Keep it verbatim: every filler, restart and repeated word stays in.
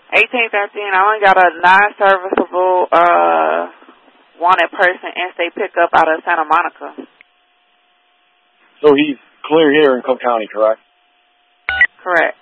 eighteen thirteen, I only got a non-serviceable uh, wanted person in state pickup out of Santa Monica. So he's clear here in Cook County, correct? Correct.